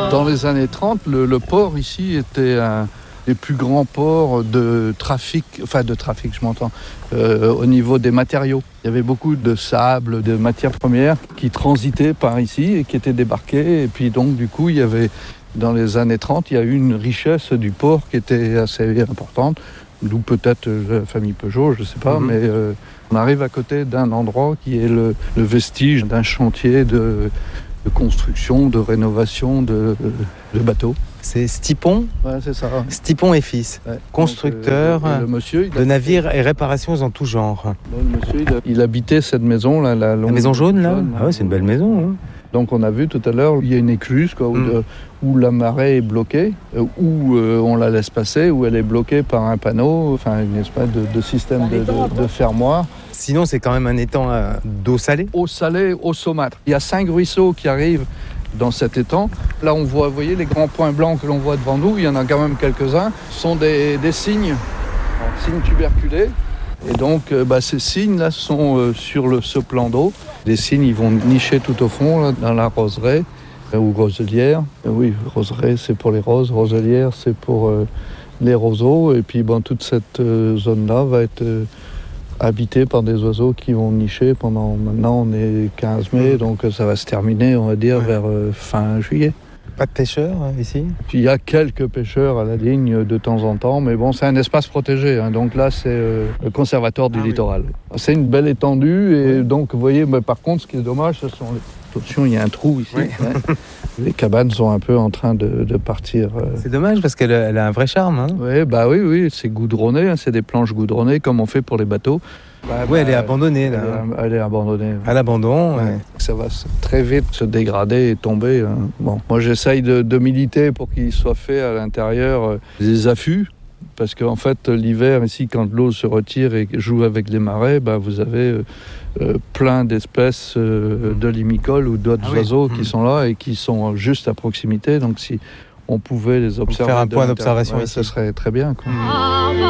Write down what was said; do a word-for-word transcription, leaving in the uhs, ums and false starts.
Dans les années trente, le, le port ici était un des plus grands ports de trafic, enfin de trafic, je m'entends, euh, au niveau des matériaux. Il y avait beaucoup de sable, de matières premières qui transitaient par ici et qui étaient débarquées. Et puis donc, du coup, il y avait, dans les années trente, il y a eu une richesse du port qui était assez importante. D'où peut-être la famille Peugeot, je ne sais pas, mmh. mais euh, on arrive à côté d'un endroit qui est le, le vestige d'un chantier de, de construction, de rénovation de, de bateaux. C'est Stipon, ouais, c'est ça. Stipon et fils, ouais. constructeur Donc, euh, le monsieur, de navires et réparations en tout genre. Le monsieur, il, a, il habitait cette maison, là, la, la maison jaune, là. Jaune, ah ouais, c'est une belle maison. Hein. Donc on a vu tout à l'heure, il y a une écluse quoi, où, mm. de, où la marée est bloquée, euh, où euh, on la laisse passer, où elle est bloquée par un panneau, enfin une espèce de, de système de, de, de fermoir. Sinon, c'est quand même un étang euh, d'eau salée. Eau salée, eau saumâtre. Il y a cinq ruisseaux qui arrivent dans cet étang. Là, on voit, vous voyez, les grands points blancs que l'on voit devant nous, il y en a quand même quelques-uns, sont des, des cygnes, cygnes tuberculés. Et donc, euh, bah, ces cygnes-là sont euh, sur le, ce plan d'eau. Les cygnes, ils vont nicher tout au fond, là, dans la roseraie euh, ou roselière. Euh, oui, roseraie, c'est pour les roses. Roselière, c'est pour euh, les roseaux. Et puis, bon, toute cette euh, zone-là va être euh, habitée par des oiseaux qui vont nicher pendant... Maintenant, on est quinze mai, donc ça va se terminer, on va dire, ouais. vers euh, fin juillet. Pas de pêcheurs hein, ici ? Il y a quelques pêcheurs à la ligne de temps en temps, mais bon, c'est un espace protégé. Hein, donc là, c'est euh, le conservatoire du ah, littoral. Oui. C'est une belle étendue et oui. donc, vous voyez, mais par contre, ce qui est dommage, ce sont les... Attention, il y a un trou ici. Oui. Hein. Les cabanes sont un peu en train de, de partir. Euh... C'est dommage parce qu'elle elle a un vrai charme. Hein. Oui, bah oui, oui, c'est goudronné, hein, c'est des planches goudronnées comme on fait pour les bateaux. Bah, oui, bah, elle est abandonnée là. Elle est, elle est abandonnée. À l'abandon, ouais. Ouais. Ça va très vite se dégrader et tomber. Hein. Bon, moi j'essaye de, de militer pour qu'il soit fait à l'intérieur euh, des affûts. Parce qu'en fait, l'hiver, ici, quand l'eau se retire et joue avec les marées, bah, vous avez euh, euh, plein d'espèces euh, de limicoles ou d'autres ah, oiseaux oui. qui mmh. sont là et qui sont juste à proximité. Donc si on pouvait les observer... Pour faire un point d'observation ouais, ici. Ce serait très bien. Quoi. Mmh.